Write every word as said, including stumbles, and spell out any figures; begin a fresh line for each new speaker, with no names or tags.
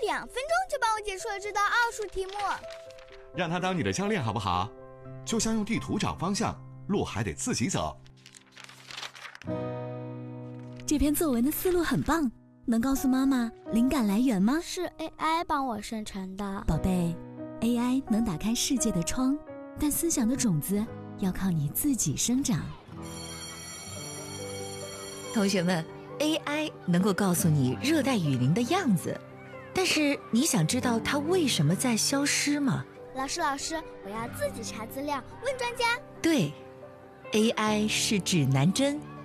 两分钟就帮我解出了这道奥数题目。
让他当你的教练好不好？就像用地图找方向，路还得自己走。
这篇作文的思路很棒，能告诉妈妈灵感来源吗？
是 A I 帮我生成的。
宝贝， A I 能打开世界的窗，但思想的种子要靠你自己生长。
同学们， A I 能够告诉你热带雨林的样子，但是你想知道它为什么在消失吗？
老师老师，我要自己查资料，问专家。
对， A I 是指南针。